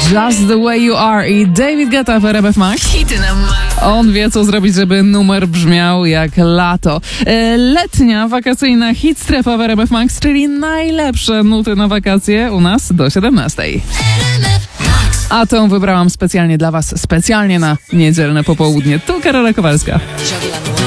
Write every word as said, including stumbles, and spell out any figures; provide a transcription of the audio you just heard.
Just the Way You Are i David Guetta w R M F Max. Hity na maksa. On wie, co zrobić, żeby numer brzmiał jak lato. E, letnia, wakacyjna hit strefa w R M F Max, czyli najlepsze nuty na wakacje u nas do siedemnastej. A tą wybrałam specjalnie dla Was, specjalnie na niedzielne popołudnie. Tu Karola Kowalska. Żeglan